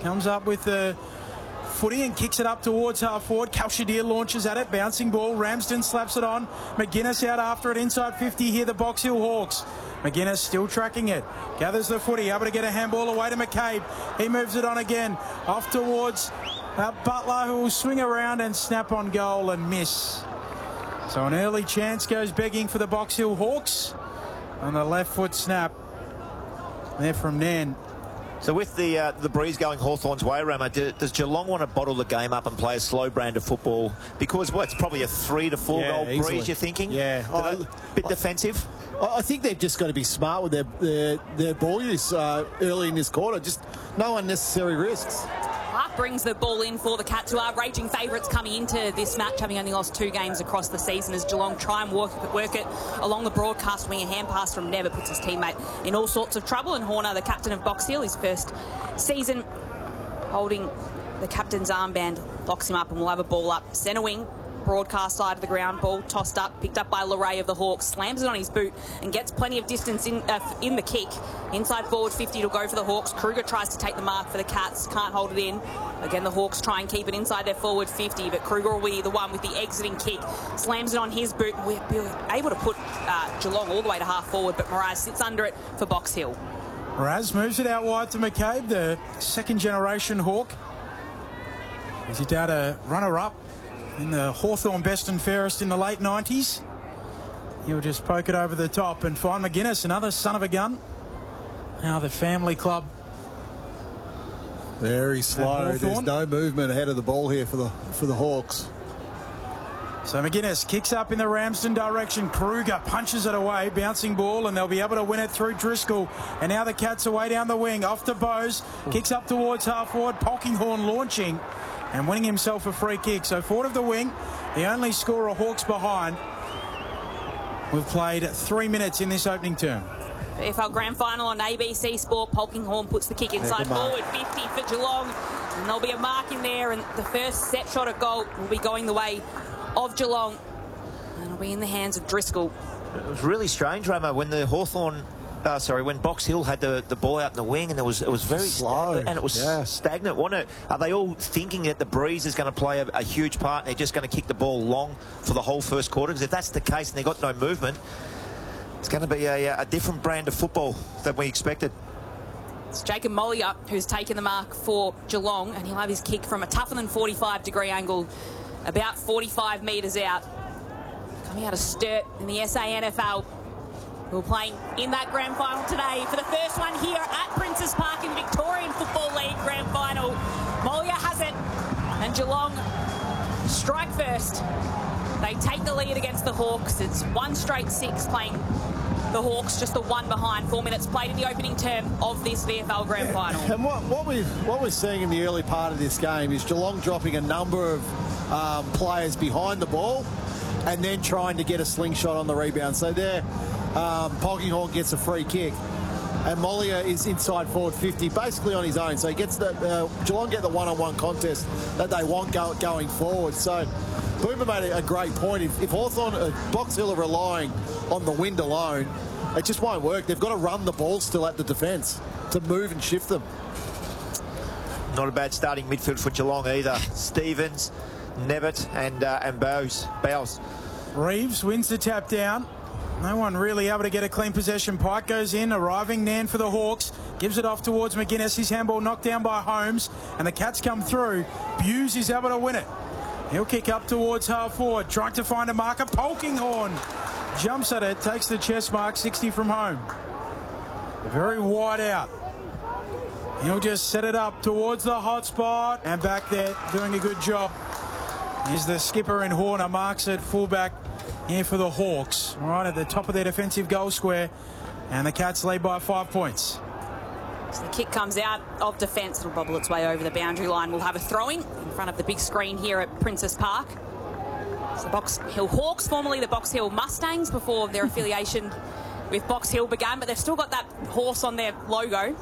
comes up with the footy and kicks it up towards half forward. Kalshadir launches at it, bouncing ball. Ramsden slaps it on. McGuinness out after it, inside 50 here, the Box Hill Hawks. McGuinness still tracking it, gathers the footy, able to get a handball away to McCabe. He moves it on again, off towards Butler, who will swing around and snap on goal and miss. So an early chance goes begging for the Box Hill Hawks on the left foot snap there from Nan. So with the breeze going Hawthorn's way, Ramo, does Geelong want to bottle the game up and play a slow brand of football? Because, it's probably a 3 to 4 goal easily. breeze, you're thinking? Yeah. A bit defensive? I think they've just got to be smart with their ball use early in this quarter. Just no unnecessary risks. Clark brings the ball in for the Cats, who are raging favourites coming into this match, having only lost 2 games across the season, as Geelong try and work it along the broadcast wing. A hand pass from Never puts his teammate in all sorts of trouble. And Horner, the captain of Box Hill, his first season holding the captain's armband, locks him up and will have a ball up centre wing. Broadcast side of the ground, ball tossed up, picked up by Leray of the Hawks, slams it on his boot and gets plenty of distance in the kick. Inside forward 50 to go for the Hawks. Kruger tries to take the mark for the Cats, can't hold it in. Again, the Hawks try and keep it inside their forward 50, but Kruger will be the one with the exiting kick. Slams it on his boot. We're able to put Geelong all the way to half forward, but Moraz sits under it for Box Hill. Moraz moves it out wide to McCabe, the second generation Hawk. Is he down a runner-up in the Hawthorn best and fairest in the late 90s. He'll just poke it over the top and find McGuinness, another son of a gun. Now the family club. Very slow. There's no movement ahead of the ball here for the Hawks. So McGuinness kicks up in the Ramsden direction. Kruger punches it away, bouncing ball, and they'll be able to win it through Driscoll. And now the Cats away down the wing, off to Bowes, kicks up towards half forward. Polkinghorne launching and winning himself a free kick. So forward of the wing, the only scorer Hawks behind. We've played 3 minutes in this opening term. AFL Grand Final on ABC Sport. Polkinghorne puts the kick inside forward 50 for Geelong. And there'll be a mark in there, and the first set shot at goal will be going the way of Geelong. And it'll be in the hands of Driscoll. It was really strange, Ramo, when the when Box Hill had the ball out in the wing, and it was very slow and it was stagnant, wasn't it? Are they all thinking that the breeze is going to play a huge part and they're just going to kick the ball long for the whole first quarter? Because if that's the case and they've got no movement, it's going to be a different brand of football than we expected. It's Jacob Mollier who's taken the mark for Geelong, and he'll have his kick from a tougher than 45-degree angle, about 45 metres out. Coming out of Sturt in the SANFL. We're playing in that grand final today for the first one here at Princes Park in Victorian Football League grand final. Mollier has it, and Geelong strike first. They take the lead against the Hawks. It's 1 straight 6 playing the Hawks, just the one behind. 4 minutes played in the opening term of this VFL grand final. And what we're seeing in the early part of this game is Geelong dropping a number of players behind the ball and then trying to get a slingshot on the rebound. So there, Polkinghorne gets a free kick, and Mollier is inside forward 50, basically on his own. So he gets Geelong get the one-on-one contest that they want going forward. So Boomer made a great point. If Hawthorn, Box Hill are relying on the wind alone, it just won't work. They've got to run the ball still at the defence to move and shift them. Not a bad starting midfield for Geelong either. Stevens, Nevitt and Bowes. Reeves wins the tap down. No one really able to get a clean possession. Pike goes in, arriving Nan for the Hawks. Gives it off towards McGuinness. His handball knocked down by Holmes, and the Cats come through. Buse is able to win it. He'll kick up towards half forward, trying to find a marker. Polkinghorne jumps at it, takes the chest mark, 60 from home. Very wide out. He'll just set it up towards the hot spot, and back there doing a good job. Here's the skipper in Horner, marks it fullback here for the Hawks, right at the top of their defensive goal square, and the Cats lead by 5 points. So the kick comes out of defence. It'll bobble its way over the boundary line. We'll have a throw-in front of the big screen here at Princes Park. It's the Box Hill Hawks, formerly the Box Hill Mustangs, before their affiliation with Box Hill began, but they've still got that horse on their logo.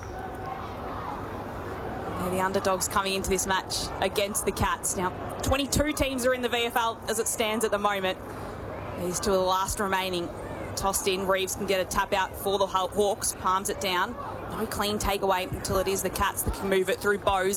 They're the underdogs coming into this match against the Cats. Now, 22 teams are in the VFL as it stands at the moment. These two are the last remaining. Tossed in, Reeves can get a tap out for the Hawks, palms it down. No clean takeaway until it is the Cats that can move it through Bowes.